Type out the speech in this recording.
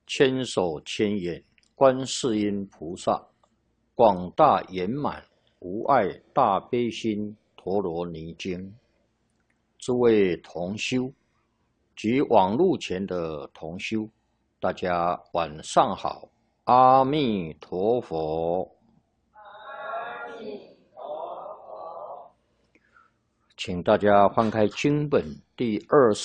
千手千眼观世音菩萨，广大圆满无碍大悲心陀罗尼经。诸位同修及网络前的同修，大家晚上好，阿弥陀佛。 阿弥陀佛。 请大家翻开经本第24